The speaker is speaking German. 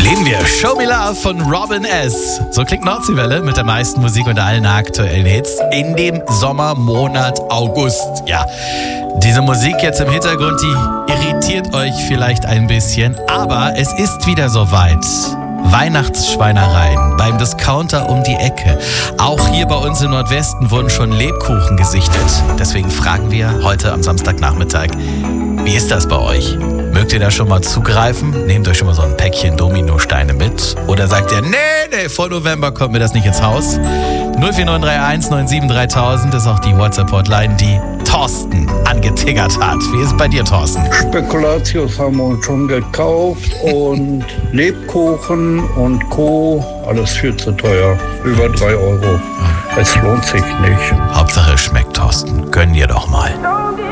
Leben wir Show Me Love von Robin S. So klingt Nordseewelle mit der meisten Musik und allen aktuellen Hits in dem Sommermonat August. Ja, diese Musik jetzt im Hintergrund, die irritiert euch vielleicht ein bisschen, aber es ist wieder soweit. Weihnachtsschweinereien beim Discounter um die Ecke. Auch hier bei uns im Nordwesten wurden schon Lebkuchen gesichtet. Deswegen fragen wir heute am Samstagnachmittag, wie ist das bei euch? Mögt ihr da schon mal zugreifen? Nehmt euch schon mal so ein Päckchen Dominosteine mit? Oder sagt ihr, nee, vor November kommt mir das nicht ins Haus? 04931 97 3000 ist auch die WhatsApp-Hotline, die Thorsten angetiggert hat. Wie ist es bei dir, Thorsten? Spekulatius haben wir uns schon gekauft und Lebkuchen und Co. Alles viel zu teuer. Über 3 Euro. Es lohnt sich nicht. Hauptsache es schmeckt, Thorsten. Gönn dir doch mal.